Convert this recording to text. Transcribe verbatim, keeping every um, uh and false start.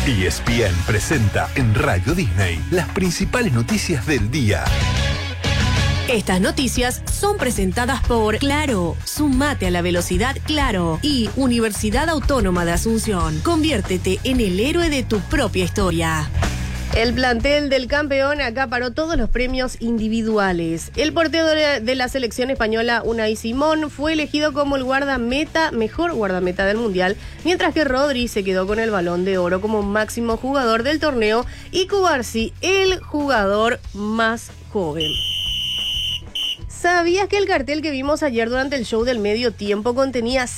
E S P N presenta en Radio Disney las principales noticias del día. Estas noticias son presentadas por Claro. Sumate a la velocidad Claro y Universidad Autónoma de Asunción. Conviértete en el héroe de tu propia historia. El plantel del campeón acaparó todos los premios individuales. El portero de la selección española, Unai Simón, fue elegido como el guardameta, mejor guardameta del Mundial, mientras que Rodri se quedó con el Balón de Oro como máximo jugador del torneo y Cubarsí, el jugador más joven. ¿Sabías que el cartel que vimos ayer durante el show del medio tiempo contenía